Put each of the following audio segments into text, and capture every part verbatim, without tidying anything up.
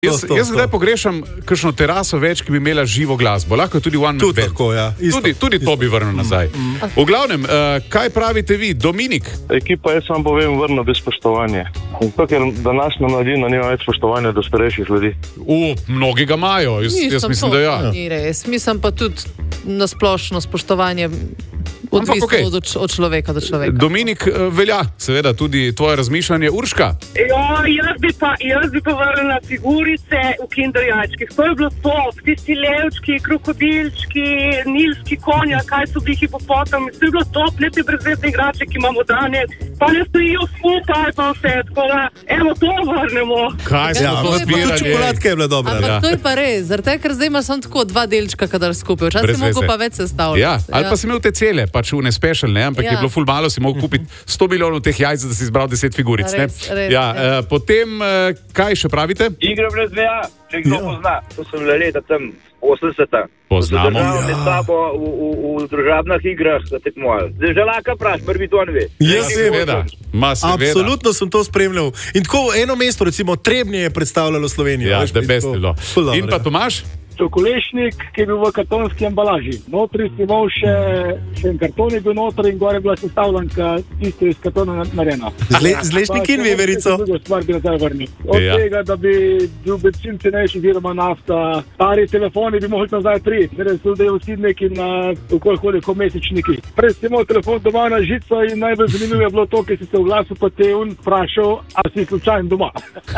Jaz, jaz zdaj pogrešam kakšno teraso več, ki bi imela živo glasbo. Lahko tudi One Man Band. Tako, ja. Isto, tudi tudi to bi vrnil nazaj. Mm, mm. V glavnem, uh, kaj pravite vi, Dominik? Ekipa, jaz vam povem, vrno bez spoštovanja. Zato, ker današnja mladina nima več spoštovanja do starejših ljudi. U, mnogi ga imajo, jaz, jaz mislim, da ja. Ni res. Mislim pa tudi na splošno spoštovanje odvisno okay. od, od človeka do človeka. Dominik, velja seveda tudi tvoje razmišljanje. Urška? Jo, jaz bi pa, jaz bi pa vrnila figurice v kinderjačkih. To je bilo top. Tisti levčki, krokodilčki, nilski konja, kaj so bili hipopotami. To je bilo top, lepi brezvezne igrače, ki imamo danes. Pa ne stojijo skupaj, pa vse. Tako da, evo, to vrnemo. Kaj smo ja, to zbirali? Čokoladke je bila dobra. Ampak ja. to je pa res, zaradi tega, ker zdaj ima samo tako dva delčka, kadar skupaj. Včasih si mogel pa več sestavljati. Ja, ali ja. pa si imel te cele, pač v nespešal, ne? Ampak ja. je bilo ful malo, si mogel kupiti sto milijonov teh jajc, da si izbral deset figuric. Res, res, ja, ja. uh, potem, uh, kaj še pravite? Igra brez veja, če kdo ja. pozna. To so bile leta tam osemdeseta. Poznamo. Zdržal med sabo v, v, v družabnih igrah za tekmovali. Zdaj že laka praš, prvi to ne ve. Ja, seveda. Ma, seveda. Absolutno sem to spremljal. In tako eno mesto, recimo Trebnje, je predstavljalo Slovenijo. Ja, da best bilo. In pa Tomaš? Čokolešnik, ki je bil v kartonski embalaži. Notri si imel še, še en karton je bil notri in gore je bila sestavljanka tisto iz kartona narejena. Z lešnik in veverico. Drugo stvar bi nazaj vrnil. Od ja. tega, da bi bil benzin cenejši, oziroma nafta, stari telefoni bi mohli nazaj tri. Zdaj so zdaj vsi neki na okolj hodijo mesečniki. Prej si imel telefon doma na žico in najbolj zanimivo je bilo to, ker si se v glasu pa te un vprašal, a si slučajen doma.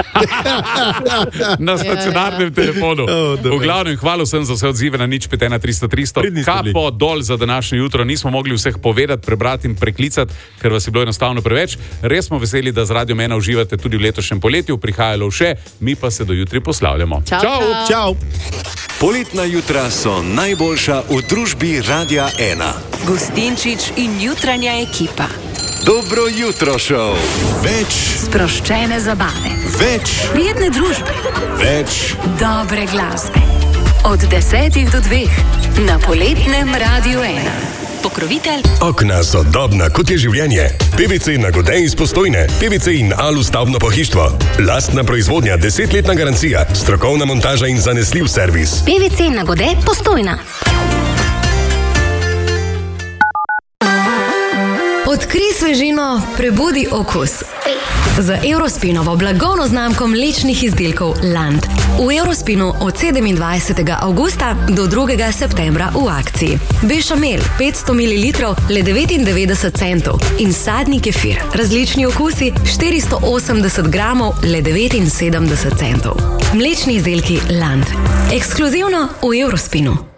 Na stacionarnem telefonu. Oh, v glavnem, hvala vsem za vse odzive na nič pet ena tristo tristo. Kapo dol za današnje jutro. Nismo mogli vseh povedati, prebrati in preklicati, ker vas je bilo enostavno preveč. Res smo veseli, da z Radio Mena uživate tudi v letošnjem poletju. Prihajalo še, mi pa se do jutri poslavljamo. Čau, čau. Čau. Poletna jutra so najboljša v družbi Radia ena. Gustinčič in jutranja ekipa. Dobro jutro šov. Več Sproščene zabave. Več Prijetne družbe. Več Dobre glasbe. Od desetih do dveh na poletnem Radiu ena. Pokrovitelj Okna sodobna, kot je življenje. P V C Nagode iz Postojne. P V C in Alu stavbno pohištvo. Lastna proizvodnja, desetletna garancija, strokovna montaža in zanesljiv servis. P V C Nagode Postojna. Odkrij svežino, prebudi okus. Z Eurospinovo blagovno znamko mlečnih izdelkov Land. V Eurospinu od sedemindvajsetega avgusta do drugega septembra v akciji. Bešamel petsto mililitrov le devetindevetdeset centov in sadni kefir, različni okusi štiristo osemdeset gramov le devetinsedemdeset centov. Mlečni izdelki Land. Ekskluzivno v Eurospinu.